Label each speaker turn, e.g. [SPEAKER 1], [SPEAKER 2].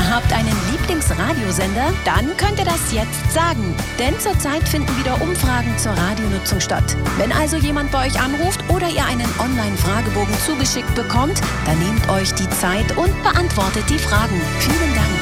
[SPEAKER 1] habt einen Lieblingsradiosender? Dann könnt ihr das jetzt sagen. Denn zurzeit finden wieder Umfragen zur Radionutzung statt. Wenn also jemand bei euch anruft oder ihr einen Online-Fragebogen zugeschickt bekommt, dann nehmt euch die Zeit und beantwortet die Fragen. Vielen Dank.